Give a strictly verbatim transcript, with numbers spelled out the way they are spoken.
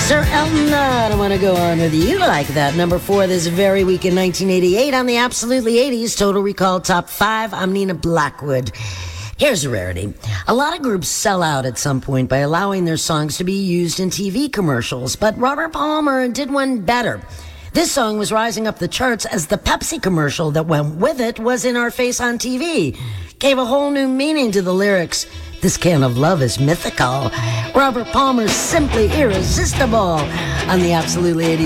Sir Elton, I don't want to go on with you like that. Number four this very week in nineteen eighty-eight on the Absolutely eighties Total Recall Top five. I'm Nina Blackwood. Here's a rarity. A lot of groups sell out at some point by allowing their songs to be used in T V commercials, but Robert Palmer did one better. This song was rising up the charts as the Pepsi commercial that went with it was in our face on T V. Gave a whole new meaning to the lyrics. This can of love is mythical. Robert Palmer's simply irresistible on the Absolutely eighties